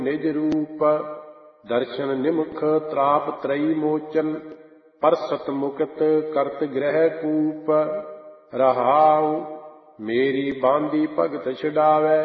ਨਿਜ ਰੂਪ। ਦਰਸ਼ਨ ਨਿਮਖ ਤ੍ਰਾਪ ਤਰਈ ਮੋਚਨ, ਪਰਸਤ ਮੁਕਤ ਕਰਤ ਗ੍ਰਹਿ ਕੂਪ। ਰਹਾਉ ਮੇਰੀ ਬਾਂਦੀ ਭਗਤ ਛਡਾਵੈ,